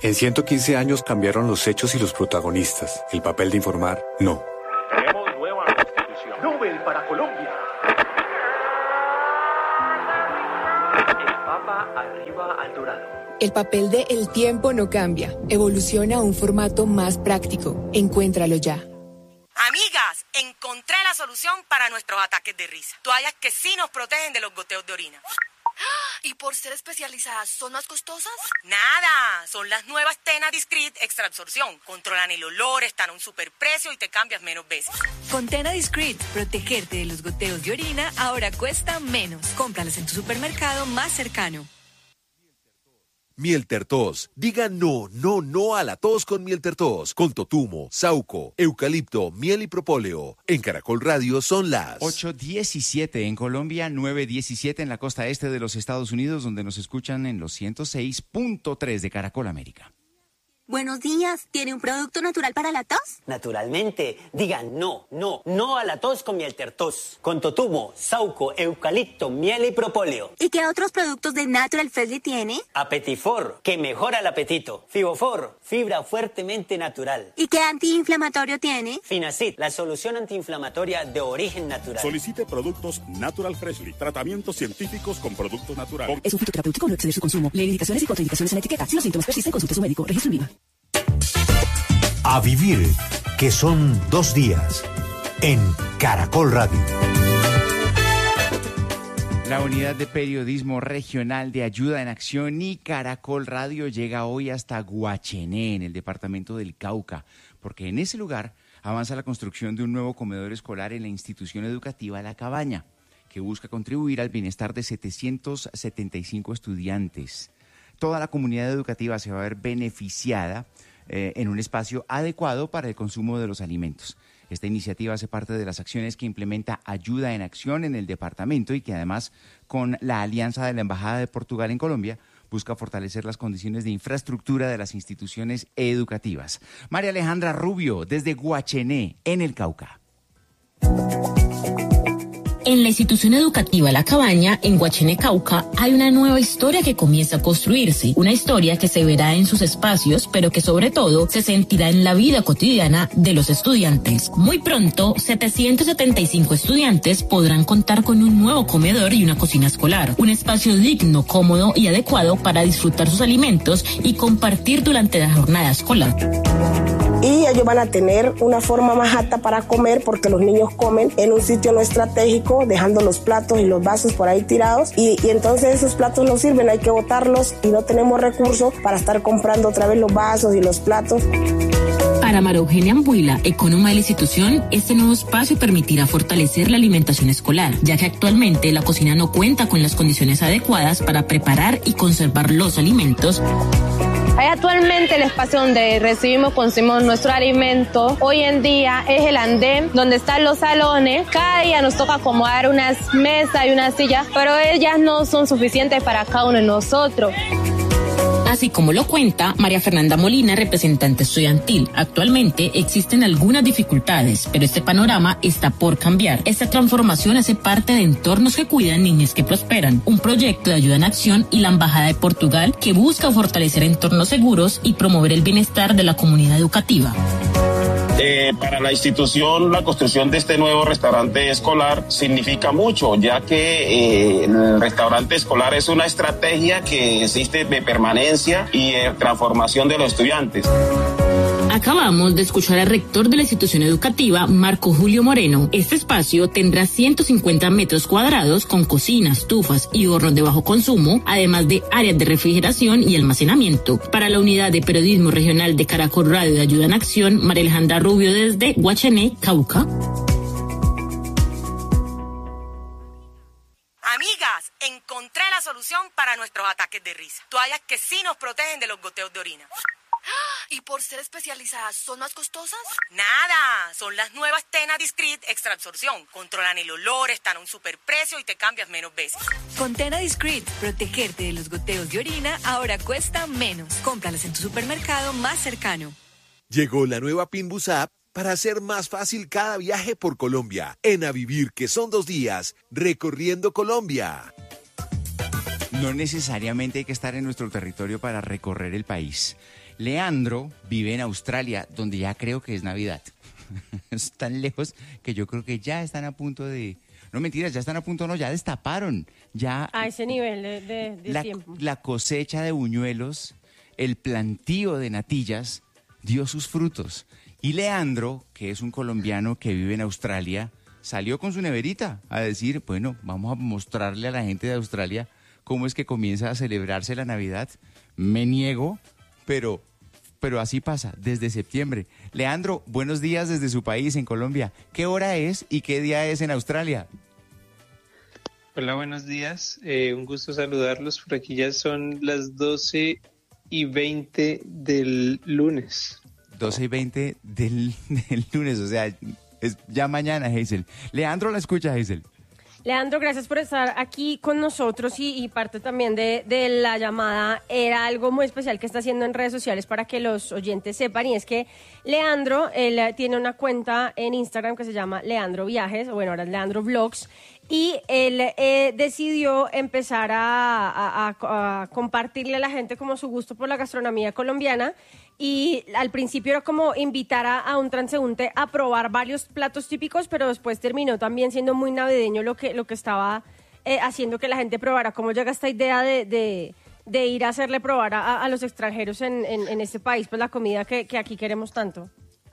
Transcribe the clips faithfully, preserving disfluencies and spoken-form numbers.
En ciento quince años cambiaron los hechos y los protagonistas. El papel de informar, no. Tenemos nueva constitución. Nobel para Colombia. El Papa arriba al dorado. El papel de El Tiempo no cambia. Evoluciona a un formato más práctico. Encuéntralo ya. Amigas, encontré la solución para nuestros ataques de risa. Toallas que sí nos protegen de los goteos de orina. ¿Y por ser especializadas son más costosas? Nada, son las nuevas Tena Discreet Extra Absorción. Controlan el olor, están a un superprecio y te cambias menos veces. Con Tena Discreet, protegerte de los goteos de orina ahora cuesta menos. Cómpralas en tu supermercado más cercano. Miel Tertos. Diga no, no, no a la tos con Miel Tertos. Con totumo, sauco, eucalipto, miel y propóleo. En Caracol Radio son las ocho diecisiete en Colombia, nueve diecisiete en la costa este de los Estados Unidos, donde nos escuchan en los ciento seis punto tres de Caracol América. Buenos días, ¿tiene un producto natural para la tos? Naturalmente, digan no, no, no a la tos con Miel Tertos. Con totumo, sauco, eucalipto, miel y propóleo. ¿Y qué otros productos de Natural Freshly tiene? Apetifor, que mejora el apetito. Fibofor, fibra fuertemente natural. ¿Y qué antiinflamatorio tiene? Finacid, la solución antiinflamatoria de origen natural. Solicite productos Natural Freshly, tratamientos científicos con productos naturales. Es un fitoterapéutico, no exceder su consumo. Lee indicaciones y contraindicaciones en la etiqueta. Si los síntomas persisten, consulte a su médico. Registro INVIMA. A vivir, que son dos días, en Caracol Radio. La Unidad de Periodismo Regional de Ayuda en Acción y Caracol Radio llega hoy hasta Guachené, en el departamento del Cauca, porque en ese lugar avanza la construcción de un nuevo comedor escolar en la institución educativa La Cabaña, que busca contribuir al bienestar de setecientos setenta y cinco estudiantes. Toda la comunidad educativa se va a ver beneficiada eh, en un espacio adecuado para el consumo de los alimentos. Esta iniciativa hace parte de las acciones que implementa Ayuda en Acción en el departamento y que además, con la alianza de la Embajada de Portugal en Colombia, busca fortalecer las condiciones de infraestructura de las instituciones educativas. María Alejandra Rubio, desde Guachené, en el Cauca. En la institución educativa La Cabaña, en Guachené, Cauca, hay una nueva historia que comienza a construirse. Una historia que se verá en sus espacios, pero que sobre todo se sentirá en la vida cotidiana de los estudiantes. Muy pronto, setecientos setenta y cinco estudiantes podrán contar con un nuevo comedor y una cocina escolar. Un espacio digno, cómodo y adecuado para disfrutar sus alimentos y compartir durante la jornada escolar. Y ellos van a tener una forma más apta para comer porque los niños comen en un sitio no estratégico, dejando los platos y los vasos por ahí tirados y, y entonces esos platos no sirven, hay que botarlos y no tenemos recursos para estar comprando otra vez los vasos y los platos. Para María Eugenia Ambuila, ecónoma de la institución, este nuevo espacio permitirá fortalecer la alimentación escolar, ya que actualmente la cocina no cuenta con las condiciones adecuadas para preparar y conservar los alimentos. Hay actualmente el espacio donde recibimos, consumimos nuestro alimento. Hoy en día es el andén donde están los salones. Cada día nos toca acomodar unas mesas y unas sillas, pero ellas no son suficientes para cada uno de nosotros. Así como lo cuenta María Fernanda Molina, representante estudiantil. Actualmente existen algunas dificultades, pero este panorama está por cambiar. Esta transformación hace parte de entornos que cuidan niñas que prosperan, un proyecto de Ayuda en Acción y la Embajada de Portugal que busca fortalecer entornos seguros y promover el bienestar de la comunidad educativa. Eh, para la institución, la construcción de este nuevo restaurante escolar significa mucho, ya que eh, el restaurante escolar es una estrategia que existe de permanencia y de transformación de los estudiantes. Acabamos de escuchar al rector de la institución educativa, Marco Julio Moreno. Este espacio tendrá ciento cincuenta metros cuadrados con cocina, estufas y hornos de bajo consumo, además de áreas de refrigeración y almacenamiento. Para la Unidad de Periodismo Regional de Caracol Radio de Ayuda en Acción, María Alejandra Rubio desde Guachené, Cauca. Amigas, encontré la solución para nuestros ataques de risa. Toallas que sí nos protegen de los goteos de orina. ¿Y por ser especializadas son más costosas? Nada, son las nuevas Tena Discreet Extra Absorción. Controlan el olor, están a un superprecio y te cambias menos veces. Con Tena Discreet, protegerte de los goteos de orina ahora cuesta menos. Cómpralas en tu supermercado más cercano. Llegó la nueva Pinbus App para hacer más fácil cada viaje por Colombia. En A Vivir, que son dos días, recorriendo Colombia. No necesariamente hay que estar en nuestro territorio para recorrer el país. Leandro vive en Australia, donde ya creo que es Navidad. Es tan lejos que yo creo que ya están a punto de... No, mentiras, ya están a punto, no, ya destaparon. Ya a ese nivel de, de, de la, tiempo. La cosecha de buñuelos, el plantío de natillas, dio sus frutos. Y Leandro, que es un colombiano que vive en Australia, salió con su neverita a decir, bueno, vamos a mostrarle a la gente de Australia cómo es que comienza a celebrarse la Navidad. Me niego, pero... Pero así pasa, desde septiembre. Leandro, buenos días desde su país, en Colombia. ¿Qué hora es y qué día es en Australia? Hola, buenos días. Eh, un gusto saludarlos. Por aquí ya son las doce y veinte del lunes. doce y veinte del, del lunes, o sea, es ya mañana, Hazel. Leandro la escucha, Hazel. Leandro, gracias por estar aquí con nosotros y, y parte también de, de la llamada era algo muy especial que está haciendo en redes sociales para que los oyentes sepan, y es que Leandro, él tiene una cuenta en Instagram que se llama Leandro Viajes, o bueno, ahora es Leandro Vlogs, y él eh, decidió empezar a, a, a, a compartirle a la gente como su gusto por la gastronomía colombiana. Y al principio era como invitar a, a un transeúnte a probar varios platos típicos, pero después terminó también siendo muy navideño lo que, lo que estaba eh, haciendo que la gente probara. ¿Cómo llega esta idea de, de, de ir a hacerle probar a, a los extranjeros en, en, en este país pues la comida que, que aquí queremos tanto?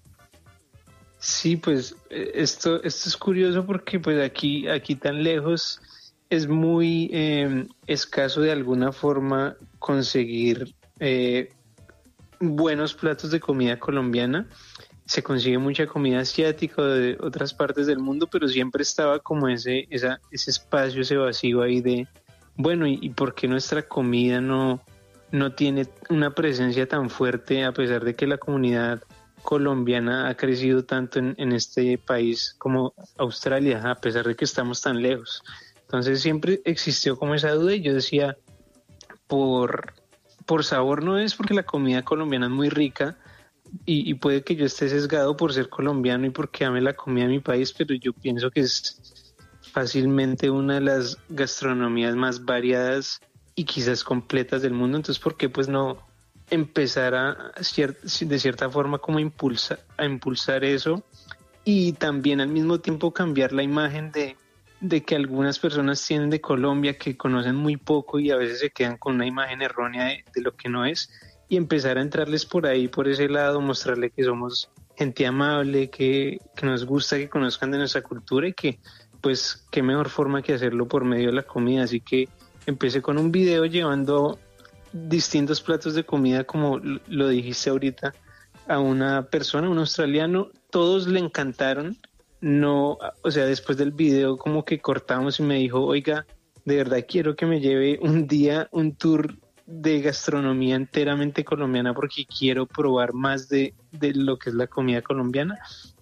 Sí, pues esto, esto es curioso porque pues aquí, aquí tan lejos es muy eh, escaso de alguna forma conseguir... Eh, buenos platos de comida colombiana. Se consigue mucha comida asiática de otras partes del mundo, pero siempre estaba como ese esa, ese espacio, ese vacío ahí de, bueno, ¿y, y por qué nuestra comida no, no tiene una presencia tan fuerte a pesar de que la comunidad colombiana ha crecido tanto en, en este país como Australia, a pesar de que estamos tan lejos? Entonces siempre existió como esa duda y yo decía, por... Por sabor no es, porque la comida colombiana es muy rica y, y puede que yo esté sesgado por ser colombiano y porque ame la comida de mi país, pero yo pienso que es fácilmente una de las gastronomías más variadas y quizás completas del mundo. Entonces, ¿por qué pues no empezar a cier- de cierta forma como impulsa, a impulsar eso y también al mismo tiempo cambiar la imagen de de que algunas personas tienen de Colombia que conocen muy poco y a veces se quedan con una imagen errónea de, de lo que no es, y empezar a entrarles por ahí, por ese lado, mostrarle que somos gente amable, que, que nos gusta que conozcan de nuestra cultura y que pues qué mejor forma que hacerlo por medio de la comida. Así que empecé con un video llevando distintos platos de comida, como lo dijiste ahorita, a una persona, un australiano. Todos le encantaron. No, o sea, después del video como que cortamos y me dijo, oiga, de verdad quiero que me lleve un día un tour de gastronomía enteramente colombiana porque quiero probar más de, de lo que es la comida colombiana.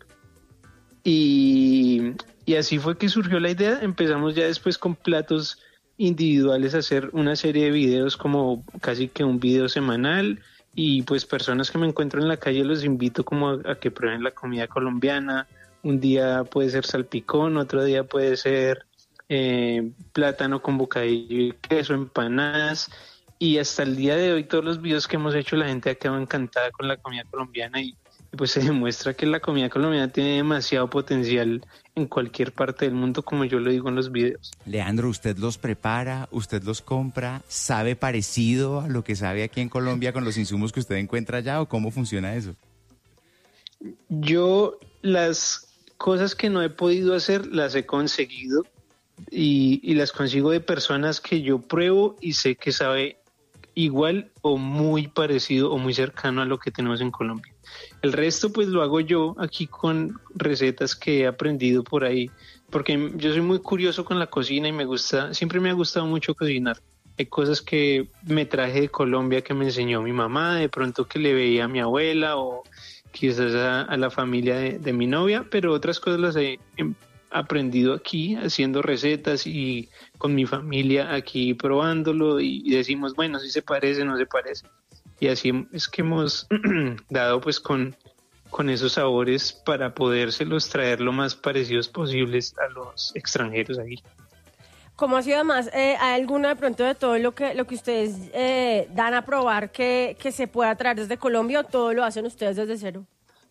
Y, y así fue que surgió la idea. Empezamos ya después con platos individuales a hacer una serie de videos, como casi que un video semanal, y pues personas que me encuentro en la calle los invito como a, a que prueben la comida colombiana. Un día puede ser salpicón, otro día puede ser eh, plátano con bocadillo y queso, empanadas, y hasta el día de hoy todos los videos que hemos hecho la gente ha quedado encantada con la comida colombiana y, y pues se demuestra que la comida colombiana tiene demasiado potencial en cualquier parte del mundo, como yo lo digo en los videos. Leandro, ¿usted los prepara, usted los compra, sabe parecido a lo que sabe aquí en Colombia con los insumos que usted encuentra allá, o cómo funciona eso? Yo las cosas que no he podido hacer las he conseguido y, y las consigo de personas que yo pruebo y sé que sabe igual o muy parecido o muy cercano a lo que tenemos en Colombia. El resto pues lo hago yo aquí con recetas que he aprendido por ahí, porque yo soy muy curioso con la cocina y me gusta, siempre me ha gustado mucho cocinar. Hay cosas que me traje de Colombia que me enseñó mi mamá, de pronto que le veía a mi abuela o quizás a, a la familia de, de mi novia, pero otras cosas las he, he aprendido aquí haciendo recetas y con mi familia aquí probándolo y, y decimos, bueno, si se parece, no se parece. Y así es que hemos dado pues con, con esos sabores para podérselos traer lo más parecidos posibles a los extranjeros aquí. ¿Cómo ha sido además? Eh, ¿Hay alguno de pronto de todo lo que lo que ustedes eh, dan a probar que, que se pueda traer desde Colombia o todo lo hacen ustedes desde cero?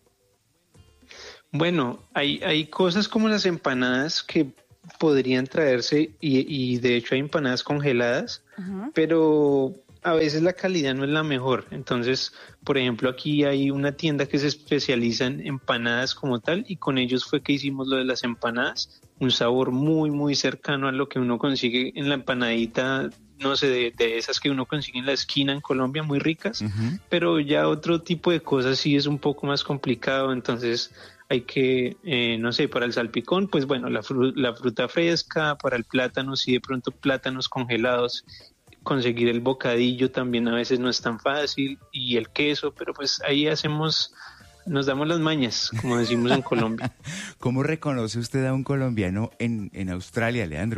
Bueno, hay, hay cosas como las empanadas que podrían traerse y, y de hecho hay empanadas congeladas, uh-huh. pero a veces la calidad no es la mejor. Entonces, por ejemplo, aquí hay una tienda que se especializa en empanadas como tal y con ellos fue que hicimos lo de las empanadas, un sabor muy, muy cercano a lo que uno consigue en la empanadita, no sé, de, de esas que uno consigue en la esquina en Colombia, muy ricas, uh-huh. pero ya otro tipo de cosas sí es un poco más complicado, entonces hay que, eh, no sé, para el salpicón, pues bueno, la, fru- la fruta fresca, para el plátano, sí de pronto plátanos congelados, conseguir el bocadillo también a veces no es tan fácil, y el queso, pero pues ahí hacemos, nos damos las mañas, como decimos en Colombia. ¿Cómo reconoce usted a un colombiano en, en Australia, Leandro?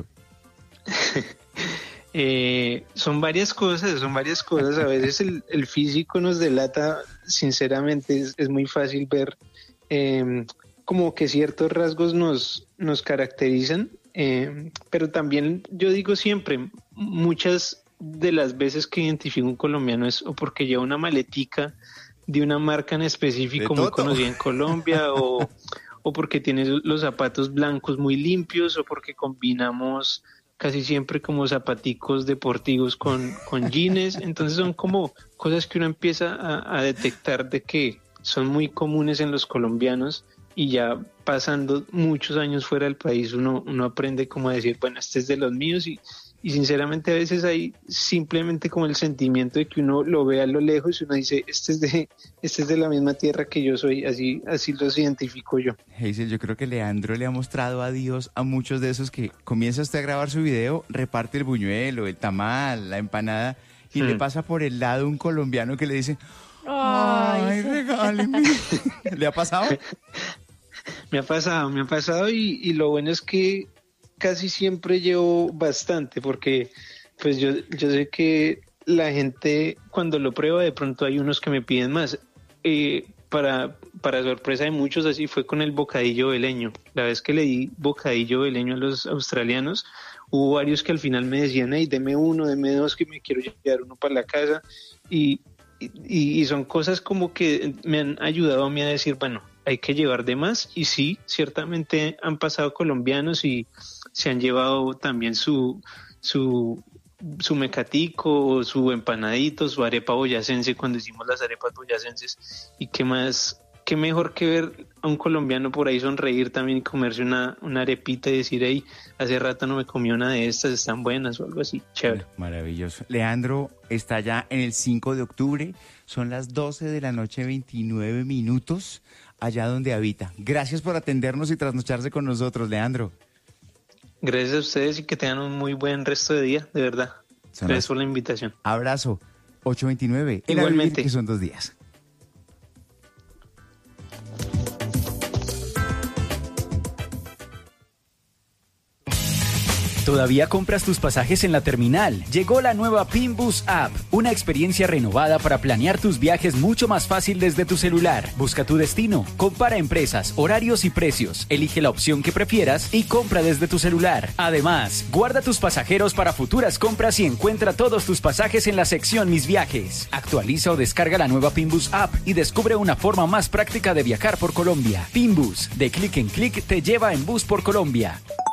eh, son varias cosas, son varias cosas, a veces el, el físico nos delata, sinceramente es, es muy fácil ver Eh, como que ciertos rasgos nos, nos caracterizan, eh, pero también yo digo siempre, muchas de las veces que identifico un colombiano es o porque lleva una maletica de una marca en específico muy conocida en Colombia o, o porque tiene los zapatos blancos muy limpios o porque combinamos casi siempre como zapaticos deportivos con, con jeans, entonces son como cosas que uno empieza a, a detectar de que son muy comunes en los colombianos y ya pasando muchos años fuera del país uno, uno aprende como a decir, bueno, este es de los míos y, y sinceramente a veces hay simplemente como el sentimiento de que uno lo ve a lo lejos y uno dice, este es de, este es de la misma tierra que yo soy, así, así los identifico yo. Hazel, yo creo que Leandro le ha mostrado a Dios a muchos de esos que comienza usted a grabar su video, reparte el buñuelo, el tamal, la empanada y hmm. le pasa por el lado un colombiano que le dice... Ay, Ay regáleme. ¿Le ha pasado? Me ha pasado, me ha pasado y, y lo bueno es que casi siempre llevo bastante porque pues yo, yo sé que la gente cuando lo prueba de pronto hay unos que me piden más. Eh, para, para sorpresa de muchos así fue con el bocadillo veleño. La vez que le di bocadillo veleño a los australianos hubo varios que al final me decían, hey, deme uno, deme dos que me quiero llevar uno para la casa y Y, y son cosas como que me han ayudado a mí a decir, bueno, hay que llevar de más y sí, ciertamente han pasado colombianos y se han llevado también su su, su mecatico o su empanadito, su arepa boyacense cuando hicimos las arepas boyacenses y qué más, qué mejor que ver a un colombiano por ahí sonreír también y comerse una, una arepita y decir, hey, hace rato no me comí una de estas, están buenas o algo así, chévere. Maravilloso. Leandro está ya en el cinco de octubre, son las doce de la noche, veintinueve minutos, allá donde habita. Gracias por atendernos y trasnocharse con nosotros, Leandro. Gracias a ustedes y que tengan un muy buen resto de día, de verdad. Son Gracias las... por la invitación. Abrazo. ocho veintinueve. Igualmente. Que son dos días. ¿Todavía compras tus pasajes en la terminal? Llegó la nueva Pinbus App, una experiencia renovada para planear tus viajes mucho más fácil desde tu celular. Busca tu destino, compara empresas, horarios y precios, elige la opción que prefieras y compra desde tu celular. Además, guarda tus pasajeros para futuras compras y encuentra todos tus pasajes en la sección Mis Viajes. Actualiza o descarga la nueva Pinbus App y descubre una forma más práctica de viajar por Colombia. Pinbus, de clic en clic te lleva en bus por Colombia.